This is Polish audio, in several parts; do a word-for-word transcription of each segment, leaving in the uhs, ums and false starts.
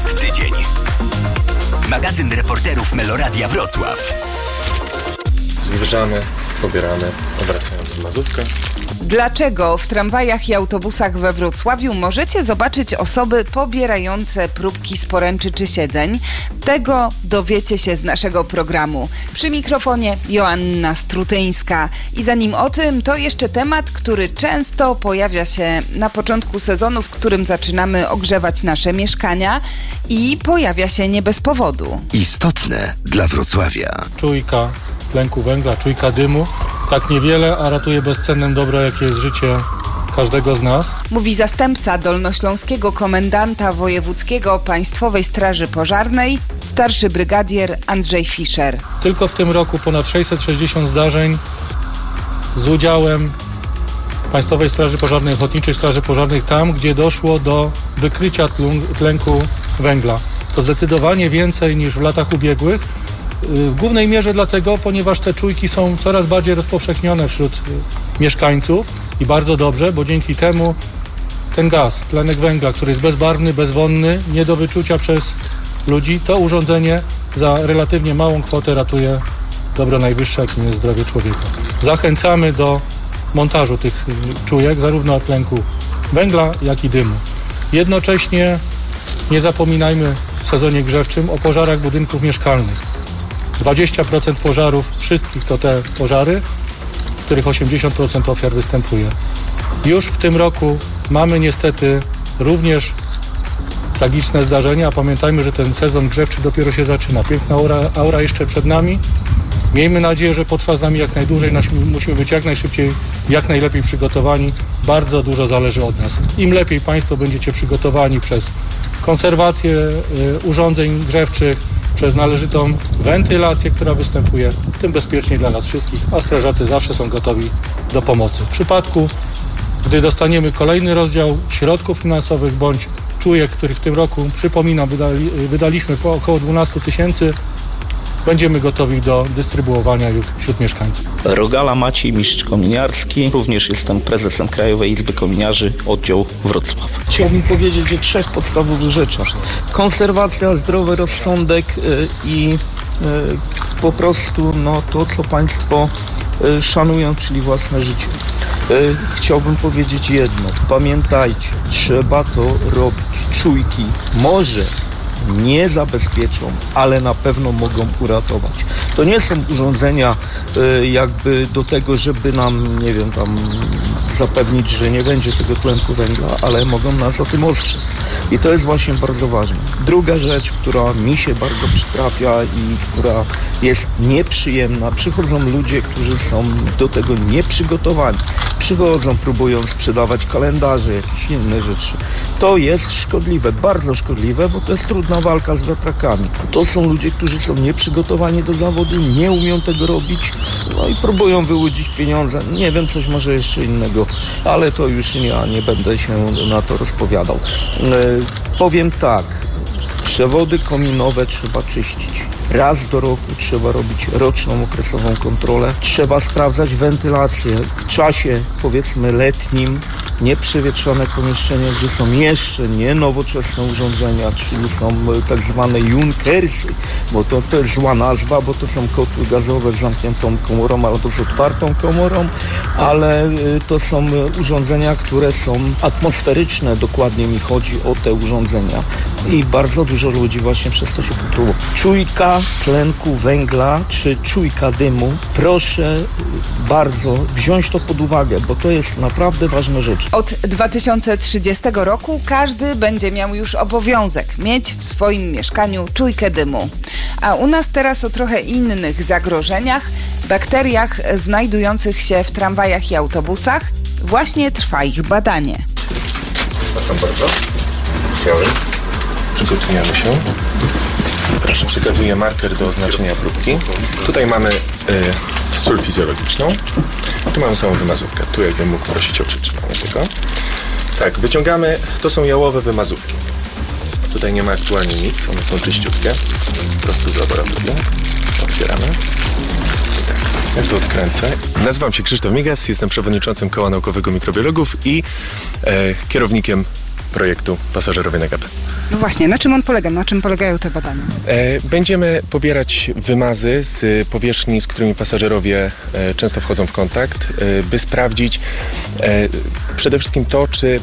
jest tydzień. Magazyn reporterów Meloradia Wrocław. Zjeżdżamy, pobieramy, wracając w Mazówkę. Dlaczego w tramwajach i autobusach we Wrocławiu możecie zobaczyć osoby pobierające próbki z poręczy czy siedzeń? Tego dowiecie się z naszego programu. Przy mikrofonie Joanna Strutyńska. I zanim o tym, to jeszcze temat, który często pojawia się na początku sezonu, w którym zaczynamy ogrzewać nasze mieszkania i pojawia się nie bez powodu. Istotne dla Wrocławia. Czujka tlenku węgla, czujka dymu. Tak niewiele, a ratuje bezcenne dobro, jakie jest życie każdego z nas. Mówi zastępca dolnośląskiego komendanta wojewódzkiego Państwowej Straży Pożarnej, starszy brygadier Andrzej Fischer. Tylko w tym roku ponad sześćset sześćdziesiąt zdarzeń z udziałem Państwowej Straży Pożarnej, Ochotniczej Straży Pożarnej, tam, gdzie doszło do wykrycia tlenku węgla. To zdecydowanie więcej niż w latach ubiegłych. W głównej mierze dlatego, ponieważ te czujki są coraz bardziej rozpowszechnione wśród mieszkańców i bardzo dobrze, bo dzięki temu ten gaz, tlenek węgla, który jest bezbarwny, bezwonny, nie do wyczucia przez ludzi, to urządzenie za relatywnie małą kwotę ratuje dobro najwyższe, jakim jest zdrowie człowieka. Zachęcamy do montażu tych czujek, zarówno tlenku węgla, jak i dymu. Jednocześnie nie zapominajmy w sezonie grzewczym o pożarach budynków mieszkalnych. dwadzieścia procent pożarów, wszystkich to te pożary, w których osiemdziesiąt procent ofiar występuje. Już w tym roku mamy niestety również tragiczne zdarzenia, a pamiętajmy, że ten sezon grzewczy dopiero się zaczyna. Piękna aura, aura jeszcze przed nami. Miejmy nadzieję, że potrwa z nami jak najdłużej. Musimy być jak najszybciej, jak najlepiej przygotowani. Bardzo dużo zależy od nas. Im lepiej Państwo będziecie przygotowani przez konserwację y, urządzeń grzewczych, przez należytą wentylację, która występuje, tym bezpieczniej dla nas wszystkich, a strażacy zawsze są gotowi do pomocy. W przypadku, gdy dostaniemy kolejny rozdział środków finansowych bądź czujek, który w tym roku, przypominam, wydali, wydaliśmy po około dwanaście tysięcy, będziemy gotowi do dystrybuowania już wśród mieszkańców. Rogala Maciej, mistrz kominiarski. Również jestem prezesem Krajowej Izby Kominiarzy, oddział Wrocław. Chciałbym powiedzieć o trzech podstawowych rzeczach. Konserwacja, zdrowy rozsądek yy, i yy, po prostu no, to, co Państwo yy, szanują, czyli własne życie. Yy, chciałbym powiedzieć jedno. Pamiętajcie, trzeba to robić. Czujki może nie zabezpieczą, ale na pewno mogą uratować. To nie są urządzenia y, jakby do tego, żeby nam, nie wiem, tam zapewnić, że nie będzie tego tlenku węgla, ale mogą nas o tym ostrzec. I to jest właśnie bardzo ważne. Druga rzecz, która mi się bardzo przytrafia i która jest nieprzyjemna, przychodzą ludzie, którzy są do tego nieprzygotowani. Przychodzą, próbują sprzedawać kalendarze, jakieś inne rzeczy. To jest szkodliwe, bardzo szkodliwe, bo to jest trudna walka z wiatrakami. To są ludzie, którzy są nieprzygotowani do zawodu, nie umieją tego robić, no i próbują wyłudzić pieniądze. Nie wiem, coś może jeszcze innego, ale to już ja nie będę się na to rozpowiadał. E, powiem tak, przewody kominowe trzeba czyścić. Raz do roku trzeba robić roczną okresową kontrolę. Trzeba sprawdzać wentylację w czasie, powiedzmy, letnim. Nieprzewietrzone pomieszczenia, gdzie są jeszcze nie nowoczesne urządzenia, czyli są tak zwane junkersy, bo to, to jest zła nazwa, bo to są kotły gazowe z zamkniętą komorą albo z otwartą komorą, ale to są urządzenia, które są atmosferyczne, dokładnie mi chodzi o te urządzenia. I bardzo dużo ludzi właśnie przez to się potruło. Czujka tlenku węgla czy czujka dymu, proszę bardzo wziąć to pod uwagę, bo to jest naprawdę ważna rzecz. Od dwa tysiące trzydziestego roku każdy będzie miał już obowiązek mieć w swoim mieszkaniu czujkę dymu. A u nas teraz o trochę innych zagrożeniach, bakteriach znajdujących się w tramwajach i autobusach. Właśnie trwa ich badanie. Proszę bardzo. Śmiały. Przygotujemy się. Proszę, przekazuję marker do oznaczenia próbki. Tutaj mamy y, sól fizjologiczną. Tu mamy samą wymazówkę. Tu jakbym mógł prosić o przytrzymanie tego. Tak, wyciągamy. To są jałowe wymazówki. Tutaj nie ma aktualnie nic. One są czyściutkie. Po prostu z laboratorium. Otwieramy. Tak, ja tu odkręcę. Nazywam się Krzysztof Migas. Jestem przewodniczącym Koła Naukowego Mikrobiologów i e, kierownikiem projektu Pasażerowie na Gapę. No właśnie, na czym on polega? Na czym polegają te badania? E, Będziemy pobierać wymazy z powierzchni, z którymi pasażerowie e, często wchodzą w kontakt, e, by sprawdzić e, przede wszystkim to, czy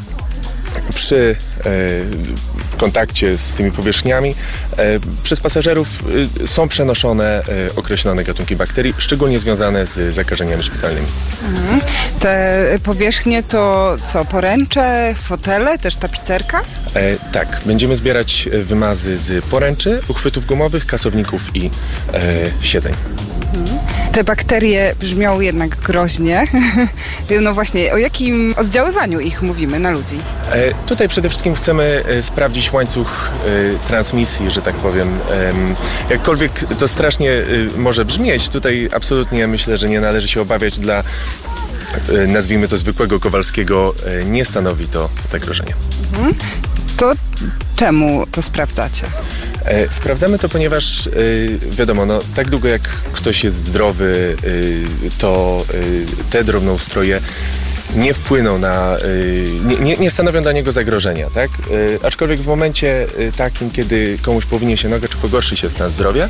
przy e, kontakcie z tymi powierzchniami e, przez pasażerów e, są przenoszone e, określone gatunki bakterii, szczególnie związane z zakażeniami szpitalnymi. Mhm. Te powierzchnie to co? Poręcze, fotele, też tapicerka? E, tak, będziemy zbierać wymazy z poręczy, uchwytów gumowych, kasowników i e, siedzeń. Te bakterie brzmią jednak groźnie. No właśnie, o jakim oddziaływaniu ich mówimy na ludzi? E, tutaj przede wszystkim chcemy e, sprawdzić łańcuch e, transmisji, że tak powiem. E, jakkolwiek to strasznie e, może brzmieć, tutaj absolutnie myślę, że nie należy się obawiać dla, e, nazwijmy to, zwykłego Kowalskiego. E, nie stanowi to zagrożenia. Mhm. To czemu to sprawdzacie? E, Sprawdzamy to, ponieważ e, wiadomo, no, tak długo jak ktoś jest zdrowy, e, to e, te drobnoustroje nie wpłyną na, nie, nie, nie stanowią dla niego zagrożenia, tak? Aczkolwiek w momencie takim, kiedy komuś powinie się noga, czy pogorszy się stan zdrowia,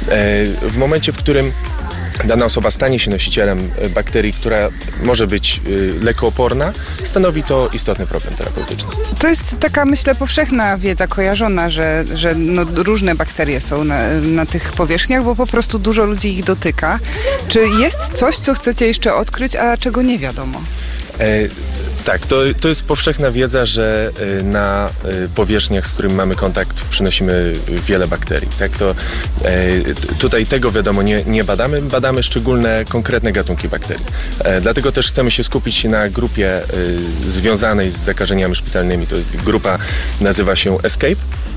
w momencie, w którym dana osoba stanie się nosicielem bakterii, która może być lekooporna, stanowi to istotny problem terapeutyczny. To jest taka, myślę, powszechna wiedza kojarzona, że, że no, różne bakterie są na, na tych powierzchniach, bo po prostu dużo ludzi ich dotyka. Czy jest coś, co chcecie jeszcze odkryć, a czego nie wiadomo? E, tak, to, to jest powszechna wiedza, że e, na e, powierzchniach, z którymi mamy kontakt, przynosimy wiele bakterii. Tak? To, e, t- tutaj tego wiadomo nie, nie badamy, badamy szczególne, konkretne gatunki bakterii. E, dlatego też chcemy się skupić na grupie e, związanej z zakażeniami szpitalnymi. To grupa nazywa się ESCAPE.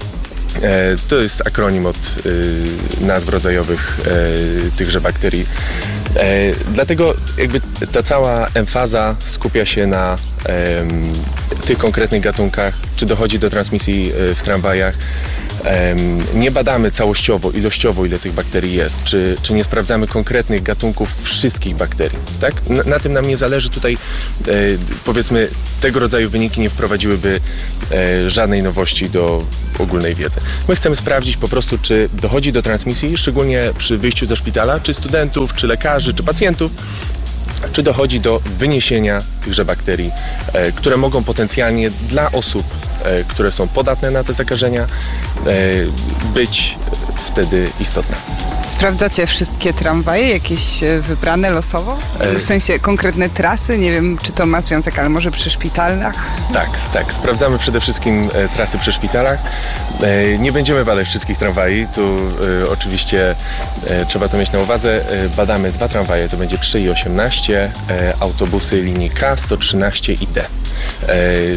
E, to jest akronim od e, nazw rodzajowych e, tychże bakterii. E, dlatego jakby ta cała emfaza skupia się na e, tych konkretnych gatunkach, czy dochodzi do transmisji e, w tramwajach. E, nie badamy całościowo, ilościowo, ile tych bakterii jest, czy, czy nie sprawdzamy konkretnych gatunków wszystkich bakterii. Tak? Na, na tym nam nie zależy. Tutaj e, powiedzmy tego rodzaju wyniki nie wprowadziłyby e, żadnej nowości do ogólnej wiedzy. My chcemy sprawdzić po prostu, czy dochodzi do transmisji, szczególnie przy wyjściu ze szpitala, czy studentów, czy lekarzy, czy pacjentów, czy dochodzi do wyniesienia tychże bakterii, e, które mogą potencjalnie dla osób, e, które są podatne na te zakażenia, e, być wtedy istotne. Sprawdzacie wszystkie tramwaje, jakieś e, wybrane losowo? W sensie konkretne trasy? Nie wiem, czy to ma związek, ale może przy szpitalach? Tak, tak. Sprawdzamy przede wszystkim e, trasy przy szpitalach. E, nie będziemy badać wszystkich tramwajów. Tu e, oczywiście e, trzeba to mieć na uwadze. E, badamy dwa tramwaje, to będzie trzy i osiemnaście, e, autobusy linii K, sto trzynaście i D. E,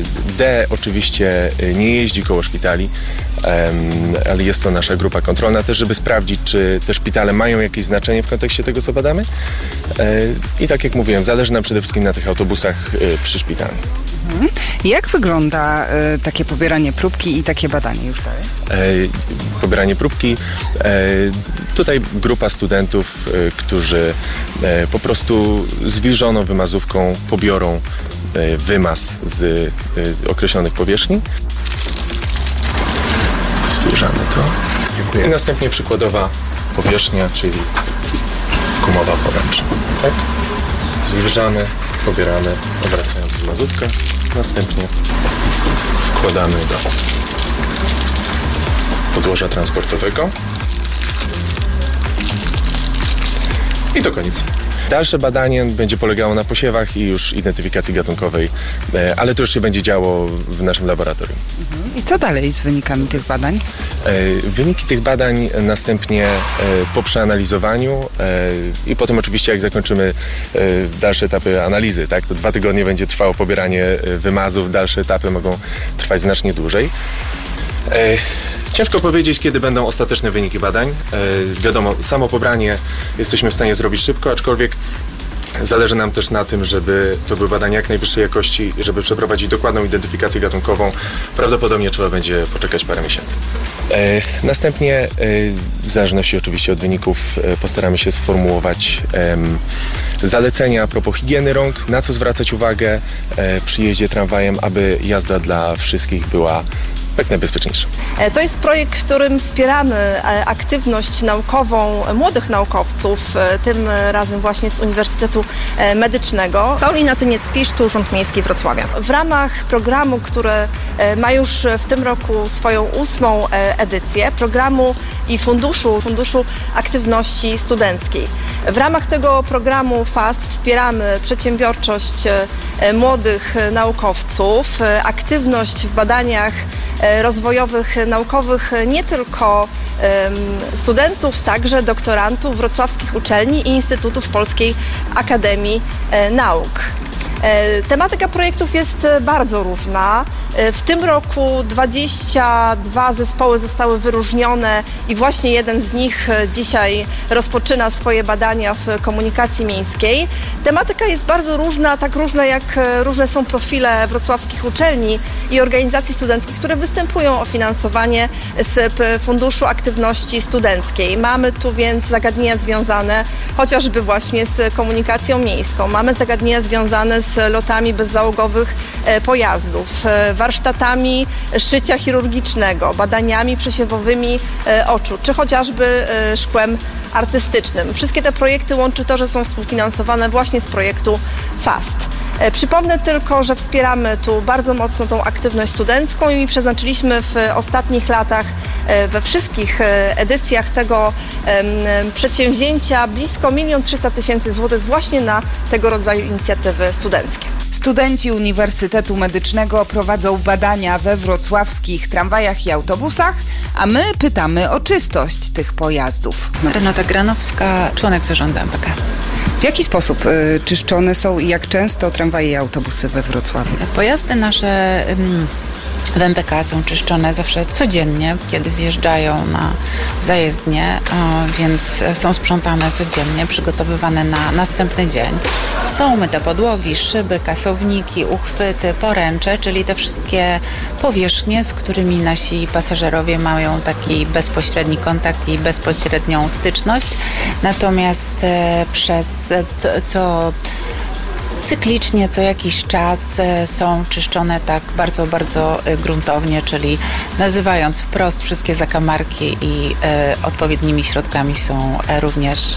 D oczywiście nie jeździ koło szpitali, e, ale jest to nasza grupa kontrolna też, żeby sprawdzić, czy te szpitale mają jakieś znaczenie w kontekście tego, co badamy. E, I tak jak mówiłem, zależy nam przede wszystkim na tych autobusach e, przyszpitalnych. Mhm. Jak wygląda e, takie pobieranie próbki i takie badanie już dalej? E, pobieranie próbki. E, tutaj grupa studentów, e, którzy e, po prostu zwilżoną wymazówką pobiorą e, wymaz z e, określonych powierzchni. Zwilżamy to. Dziękuję. I następnie przykładowa powierzchnia, czyli gumowa poręcz. Tak? Zwilżamy, pobieramy, obracając wymazówkę. Następnie wkładamy do podłoża transportowego. I to koniec. Dalsze badanie będzie polegało na posiewach i już identyfikacji gatunkowej, ale to już się będzie działo w naszym laboratorium. Mhm. I co dalej z wynikami tych badań? Wyniki tych badań następnie po przeanalizowaniu i potem oczywiście jak zakończymy dalsze etapy analizy, tak, to dwa tygodnie będzie trwało pobieranie wymazów, dalsze etapy mogą trwać znacznie dłużej. Ciężko powiedzieć, kiedy będą ostateczne wyniki badań. E, wiadomo, samo pobranie jesteśmy w stanie zrobić szybko, aczkolwiek zależy nam też na tym, żeby to były badania jak najwyższej jakości i żeby przeprowadzić dokładną identyfikację gatunkową. Prawdopodobnie trzeba będzie poczekać parę miesięcy. Następnie, w zależności oczywiście od wyników, postaramy się sformułować zalecenia a propos higieny rąk, na co zwracać uwagę przy jeździe tramwajem, aby jazda dla wszystkich była jak najbezpieczniejsza. To jest projekt, w którym wspieramy aktywność naukową młodych naukowców, tym razem właśnie z Uniwersytetu Medycznego. Paulina Tymiec-Pisz, tu Urząd Miejski Wrocławia. W ramach programu, który ma już w tym roku swoją ósmą edycję, programu i funduszu, Funduszu Aktywności Studenckiej. W ramach tego programu FAST wspieramy przedsiębiorczość młodych naukowców, aktywność w badaniach rozwojowych, naukowych nie tylko studentów, także doktorantów wrocławskich uczelni i instytutów Polskiej Akademii Nauk. Tematyka projektów jest bardzo różna. W tym roku dwadzieścia dwa zespoły zostały wyróżnione i właśnie jeden z nich dzisiaj rozpoczyna swoje badania w komunikacji miejskiej. Tematyka jest bardzo różna, tak różna jak różne są profile wrocławskich uczelni i organizacji studenckich, które występują o finansowanie z Funduszu Aktywności Studenckiej. Mamy tu więc zagadnienia związane chociażby właśnie z komunikacją miejską. Mamy zagadnienia związane z lotami bezzałogowych pojazdów, warsztatami szycia chirurgicznego, badaniami przesiewowymi oczu, czy chociażby szkłem artystycznym. Wszystkie te projekty łączy to, że są współfinansowane właśnie z projektu FAST. Przypomnę tylko, że wspieramy tu bardzo mocno tą aktywność studencką i przeznaczyliśmy w ostatnich latach we wszystkich edycjach tego przedsięwzięcia blisko milion trzysta tysięcy złotych właśnie na tego rodzaju inicjatywy studenckie. Studenci Uniwersytetu Medycznego prowadzą badania we wrocławskich tramwajach i autobusach, a my pytamy o czystość tych pojazdów. Renata Granowska, członek zarządu M P K. W jaki sposób y, czyszczone są i jak często tramwaje i autobusy we Wrocławiu? Pojazdy nasze ym, w M P K są czyszczone zawsze codziennie, kiedy zjeżdżają na zajezdnię, y, więc są sprzątane codziennie, przygotowywane na następny dzień. Są myte podłogi, szyby, kasowniki, uchwyty, poręcze, czyli te wszystkie powierzchnie, z którymi nasi pasażerowie mają taki bezpośredni kontakt i bezpośrednią styczność. Natomiast e, przez co, co cyklicznie, co jakiś czas są czyszczone tak bardzo, bardzo gruntownie, czyli nazywając wprost, wszystkie zakamarki i e, odpowiednimi środkami są również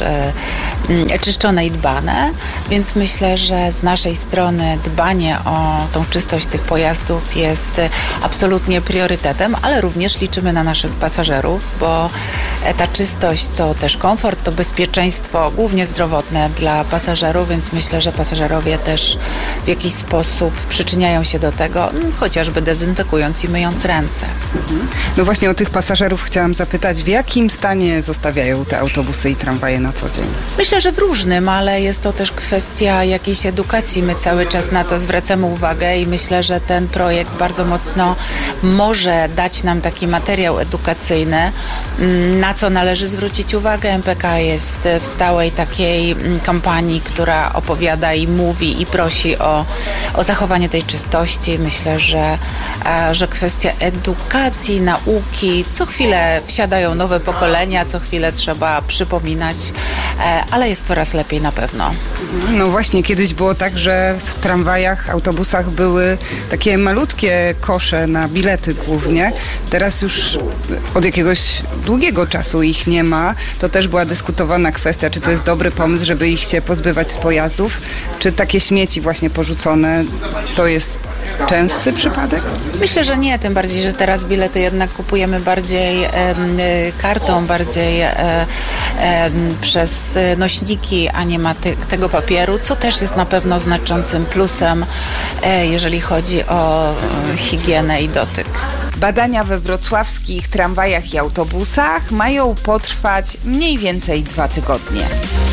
e, czyszczone i dbane, więc myślę, że z naszej strony dbanie o tą czystość tych pojazdów jest absolutnie priorytetem, ale również liczymy na naszych pasażerów, bo ta czystość to też komfort, to bezpieczeństwo, głównie zdrowotne dla pasażerów, więc myślę, że pasażerowie też w jakiś sposób przyczyniają się do tego, chociażby dezynfekując i myjąc ręce. No właśnie o tych pasażerów chciałam zapytać, w jakim stanie zostawiają te autobusy i tramwaje na co dzień? Myślę, że w różnym, ale jest to też kwestia jakiejś edukacji. My cały czas na to zwracamy uwagę i myślę, że ten projekt bardzo mocno może dać nam taki materiał edukacyjny, na co należy zwrócić uwagę. M P K jest w stałej takiej kampanii, która opowiada i mówi i prosi o, o zachowanie tej czystości. Myślę, że, że kwestia edukacji, nauki, co chwilę wsiadają nowe pokolenia, co chwilę trzeba przypominać, ale jest coraz lepiej na pewno. No właśnie, kiedyś było tak, że w tramwajach, autobusach były takie malutkie kosze na bilety głównie. Teraz już od jakiegoś długiego czasu ich nie ma. To też była dyskutowana kwestia, czy to jest dobry pomysł, żeby ich się pozbywać z pojazdów, czy takie śmieci właśnie porzucone to jest częsty przypadek? Myślę, że nie, tym bardziej, że teraz bilety jednak kupujemy bardziej e, kartą, bardziej e, e, przez nośniki, a nie ma ty, tego papieru, co też jest na pewno znaczącym plusem, e, jeżeli chodzi o e, higienę i dotyk. Badania we wrocławskich tramwajach i autobusach mają potrwać mniej więcej dwa tygodnie.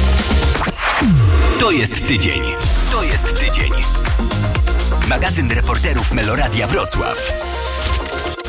To jest tydzień. To jest tydzień. Magazyn reporterów Meloradia Wrocław.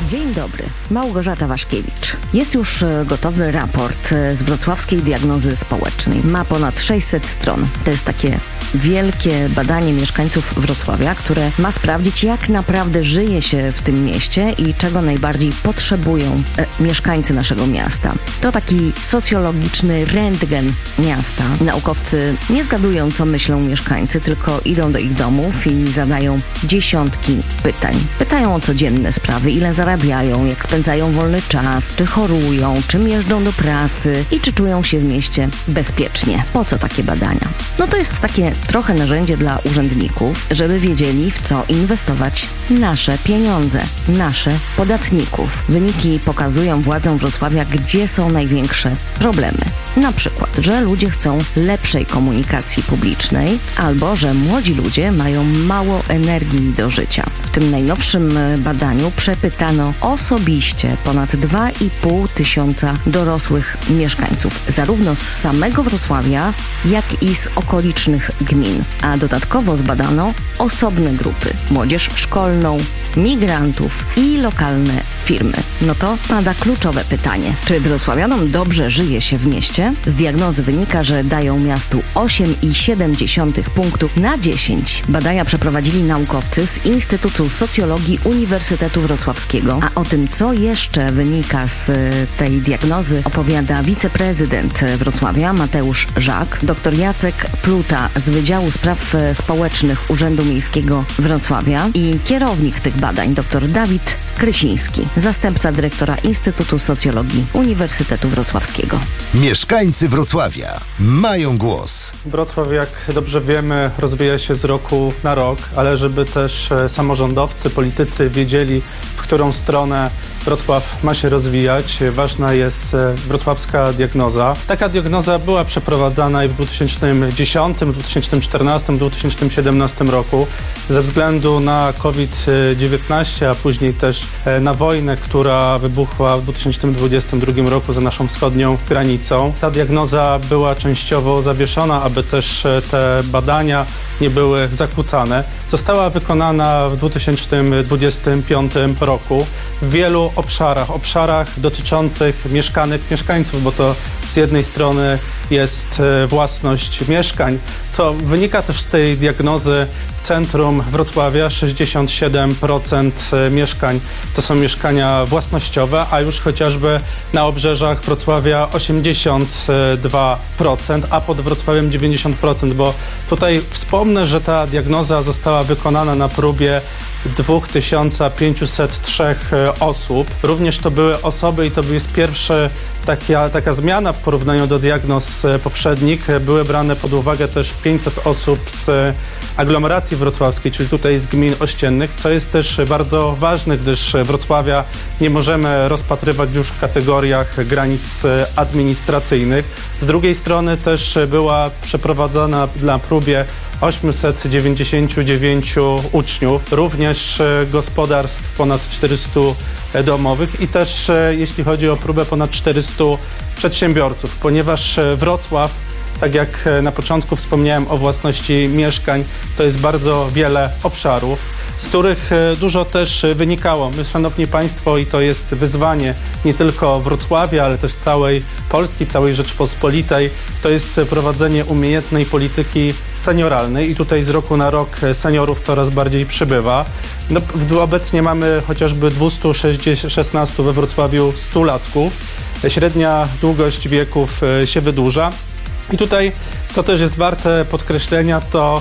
Dzień dobry, Małgorzata Waszkiewicz. Jest już gotowy raport z wrocławskiej diagnozy społecznej. Ma ponad sześćset stron. To jest takie wielkie badanie mieszkańców Wrocławia, które ma sprawdzić, jak naprawdę żyje się w tym mieście i czego najbardziej potrzebują e, mieszkańcy naszego miasta. To taki socjologiczny rentgen miasta. Naukowcy nie zgadują, co myślą mieszkańcy, tylko idą do ich domów i zadają dziesiątki pytań. Pytają o codzienne sprawy, ile zarabiają, jak spędzają wolny czas, czy chorują, czym jeżdżą do pracy i czy czują się w mieście bezpiecznie. Po co takie badania? No to jest takie trochę narzędzie dla urzędników, żeby wiedzieli, w co inwestować nasze pieniądze, nasze podatników. Wyniki pokazują władzom Wrocławia, gdzie są największe problemy. Na przykład, że ludzie chcą lepszej komunikacji publicznej albo, że młodzi ludzie mają mało energii do życia. W tym najnowszym badaniu przepytano osobiście ponad dwa i pół tysiąca dorosłych mieszkańców, zarówno z samego Wrocławia, jak i z okolicznych gmin. A dodatkowo zbadano osobne grupy, młodzież szkolną, migrantów i lokalne firmy. No to pada kluczowe pytanie. Czy wrocławianom dobrze żyje się w mieście? Z diagnozy wynika, że dają miastu osiem i siedem dziesiątych punktów na dziesięć. Badania przeprowadzili naukowcy z Instytutu Socjologii Uniwersytetu Wrocławskiego. A o tym, co jeszcze wynika z tej diagnozy, opowiada wiceprezydent Wrocławia Mateusz Żak, dr Jacek Pluta z Wydziału Spraw Społecznych Urzędu Miejskiego Wrocławia i kierownik tych badań, dr Dawid Krysiński, zastępca dyrektora Instytutu Socjologii Uniwersytetu Wrocławskiego. Mieszkańcy Wrocławia mają głos. Wrocław, jak dobrze wiemy, rozwija się z roku na rok, ale żeby też samorządowcy, politycy wiedzieli, w którą stronę Wrocław ma się rozwijać, ważna jest wrocławska diagnoza. Taka diagnoza była przeprowadzana i w dwa tysiące dziesiątym, dwa tysiące czternastym, dwa tysiące siedemnastym roku. Ze względu na COVID dziewiętnaście, a później też na wojnę, która wybuchła w dwa tysiące dwudziestym drugim roku za naszą wschodnią granicą. Ta diagnoza była częściowo zawieszona, aby też te badania nie były zakłócane. Została wykonana w dwa tysiące dwudziestym piątym roku w wielu obszarach, obszarach dotyczących mieszkanek mieszkańców, bo to z jednej strony jest własność mieszkań, co wynika też z tej diagnozy. W centrum Wrocławia sześćdziesiąt siedem procent mieszkań to są mieszkania własnościowe, a już chociażby na obrzeżach Wrocławia osiemdziesiąt dwa procent, a pod Wrocławiem dziewięćdziesiąt procent, bo tutaj wspomnę, że ta diagnoza została wykonana na próbie dwa tysiące pięćset trzy osób. Również to były osoby i to jest pierwsza taka, taka zmiana w porównaniu do diagnoz poprzednich. Były brane pod uwagę też pięćset osób z aglomeracji wrocławskiej, czyli tutaj z gmin ościennych, co jest też bardzo ważne, gdyż Wrocławia nie możemy rozpatrywać już w kategoriach granic administracyjnych. Z drugiej strony też była przeprowadzona na próbie osiemset dziewięćdziesięciu dziewięciu uczniów, również gospodarstw ponad czterystu domowych i też jeśli chodzi o próbę ponad czterystu przedsiębiorców, ponieważ Wrocław, tak jak na początku wspomniałem o własności mieszkań, to jest bardzo wiele obszarów, z których dużo też wynikało. My, szanowni państwo, i to jest wyzwanie nie tylko Wrocławia, ale też całej Polski, całej Rzeczpospolitej, to jest prowadzenie umiejętnej polityki senioralnej i tutaj z roku na rok seniorów coraz bardziej przybywa. No, obecnie mamy chociażby dwieście szesnaście we Wrocławiu stulatków. Średnia długość wieków się wydłuża. I tutaj, co też jest warte podkreślenia, to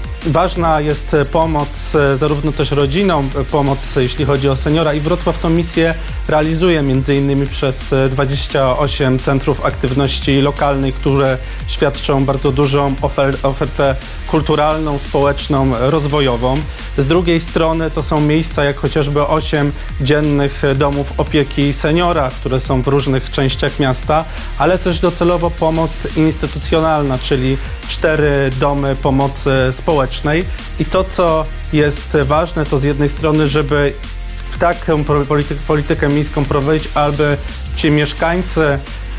ważna jest pomoc zarówno też rodzinom, pomoc jeśli chodzi o seniora i Wrocław tą misję realizuje między innymi przez dwadzieścia osiem centrów aktywności lokalnej, które świadczą bardzo dużą ofer- ofertę kulturalną, społeczną, rozwojową. Z drugiej strony to są miejsca jak chociażby osiem dziennych domów opieki seniora, które są w różnych częściach miasta, ale też docelowo pomoc instytucjonalna, czyli cztery domy pomocy społecznej. I to, co jest ważne, to z jednej strony, żeby taką politykę, politykę miejską prowadzić, aby ci mieszkańcy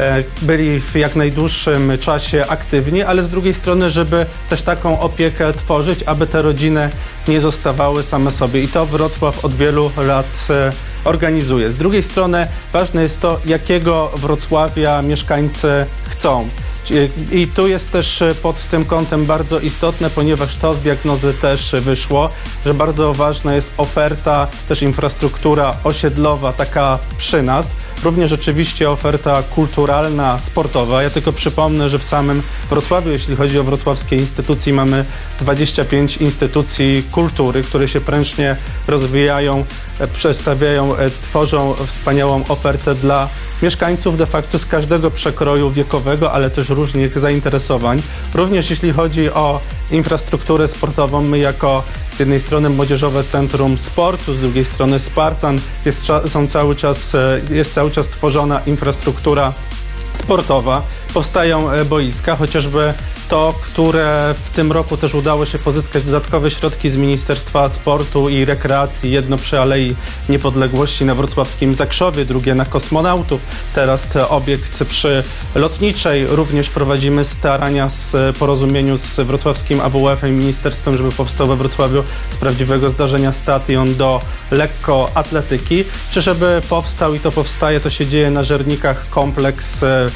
byli w jak najdłuższym czasie aktywni, ale z drugiej strony, żeby też taką opiekę tworzyć, aby te rodziny nie zostawały same sobie. I to Wrocław od wielu lat organizuje. Z drugiej strony ważne jest to, jakiego Wrocławia mieszkańcy chcą. I tu jest też pod tym kątem bardzo istotne, ponieważ to z diagnozy też wyszło, że bardzo ważna jest oferta, też infrastruktura osiedlowa, taka przy nas. Również rzeczywiście oferta kulturalna, sportowa. Ja tylko przypomnę, że w samym Wrocławiu, jeśli chodzi o wrocławskie instytucje, mamy dwadzieścia pięć instytucji kultury, które się prężnie rozwijają, przedstawiają, tworzą wspaniałą ofertę dla mieszkańców de facto z każdego przekroju wiekowego, ale też różnych zainteresowań. Również jeśli chodzi o infrastrukturę sportową, my jako z jednej strony Młodzieżowe Centrum Sportu, z drugiej strony Spartan, jest, są cały czas, jest cały czas tworzona infrastruktura sportowa. Powstają boiska, chociażby to, które w tym roku też udało się pozyskać dodatkowe środki z Ministerstwa Sportu i Rekreacji. Jedno przy Alei Niepodległości na wrocławskim Zakrzowie, drugie na Kosmonautów. Teraz obiekt przy Lotniczej. Również prowadzimy starania z porozumieniu z wrocławskim A W F-em i ministerstwem, żeby powstał we Wrocławiu z prawdziwego zdarzenia stadion do lekkoatletyki. Czy żeby powstał, i to powstaje, to się dzieje na Żernikach, kompleks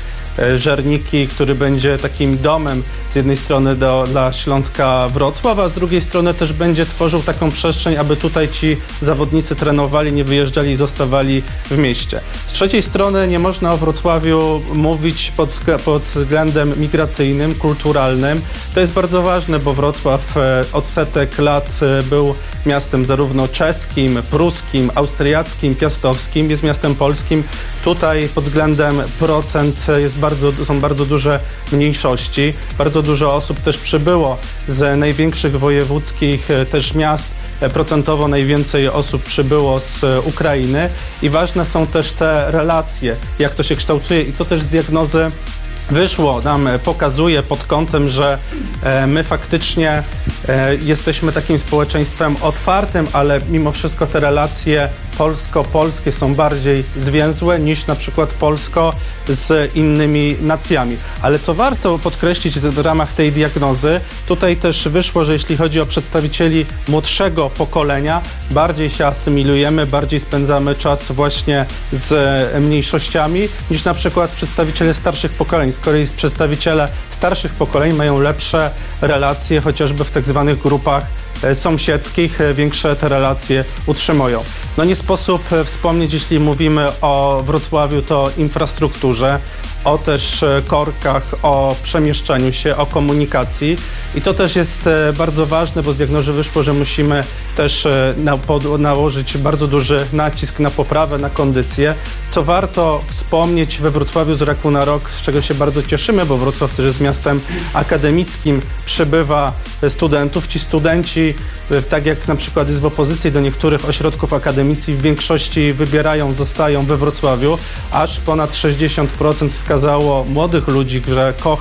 Żerniki, który będzie takim domem z jednej strony do, dla Śląska Wrocław, a z drugiej strony też będzie tworzył taką przestrzeń, aby tutaj ci zawodnicy trenowali, nie wyjeżdżali i zostawali w mieście. Z trzeciej strony nie można o Wrocławiu mówić pod, pod względem migracyjnym, kulturalnym. To jest bardzo ważne, bo Wrocław od setek lat był miastem zarówno czeskim, pruskim, austriackim, piastowskim, jest miastem polskim. Tutaj pod względem procent jest bardzo, są bardzo duże mniejszości. Bardzo dużo osób też przybyło z największych wojewódzkich też miast. Procentowo najwięcej osób przybyło z Ukrainy i ważne są też te relacje, jak to się kształtuje, i to też z diagnozy wyszło, nam pokazuje pod kątem, że my faktycznie jesteśmy takim społeczeństwem otwartym, ale mimo wszystko te relacje polsko-polskie są bardziej zwięzłe niż na przykład polsko z innymi nacjami. Ale co warto podkreślić w ramach tej diagnozy, tutaj też wyszło, że jeśli chodzi o przedstawicieli młodszego pokolenia, bardziej się asymilujemy, bardziej spędzamy czas właśnie z mniejszościami niż na przykład przedstawiciele starszych pokoleń. Z kolei przedstawiciele starszych pokoleń mają lepsze relacje, chociażby w tak zwanych grupach sąsiedzkich, większe te relacje utrzymują. No nie sposób wspomnieć, jeśli mówimy o Wrocławiu, to o infrastrukturze, o też korkach, o przemieszczaniu się, o komunikacji. I to też jest bardzo ważne, bo z diagnozy wyszło, że musimy też na, pod, nałożyć bardzo duży nacisk na poprawę, na kondycję. Co warto wspomnieć we Wrocławiu z roku na rok, z czego się bardzo cieszymy, bo Wrocław też jest miastem akademickim, przybywa studentów. Ci studenci, tak jak na przykład jest w opozycji do niektórych ośrodków akademickich, w większości wybierają, zostają we Wrocławiu. Aż ponad sześćdziesiąt procent wskazało młodych ludzi, że kocha